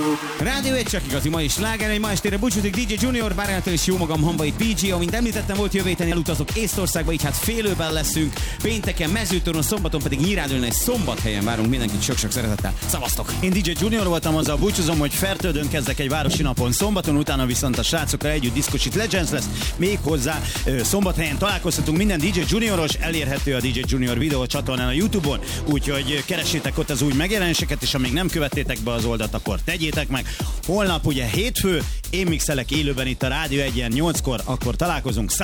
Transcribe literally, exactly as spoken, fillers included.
Rádió egy csak igazi mai sláger, egy ma estére búcsúzik dé dzsé Junior, Báránától és jó magam Hambai pé gé, amint említettem, volt jövő héten elutazok Észtországba, így hát félőben leszünk, pénteken Mezőtoron, szombaton pedig Nyírádon és Szombathelyen várunk mindenkit sok-sok szeretettel. Szavaztok! Én dé dzsé Junior voltam, azzal búcsúzom, hogy Fertődön kezdek egy városi napon szombaton, utána viszont a srácokkal együtt Disco Legends lesz, még hozzá Szombathelyen találkozhatunk, minden dé dzsé Junioros, elérhető a dé dzsé Junior videó csatornán a YouTube-on, úgyhogy keressétek ott az új megjelenéseket, és amíg nem követtétek be az oldalt, akkor tegyétek meg. Holnap ugye hétfő, én mixelek élőben itt a Rádió egyen nyolckor, akkor találkozunk.